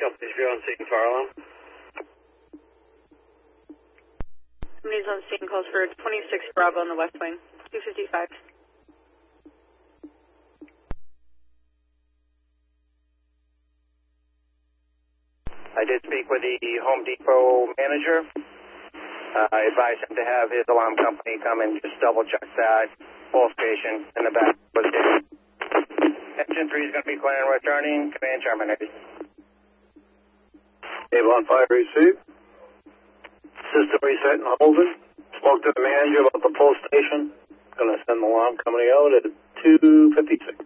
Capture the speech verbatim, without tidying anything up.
Company's view on scene, fire alarm. Somebody's on scene, calls for twenty-six Bravo on the west wing, two fifty-five. I did speak with the Home Depot manager. Uh, I advised him to have his alarm company come and just double check that full station in the back. Engine three is going to be clear and returning. Command terminated. Avon five received. System reset and holding. Spoke to the manager about the full station. Going to send the alarm company out at two fifty-six.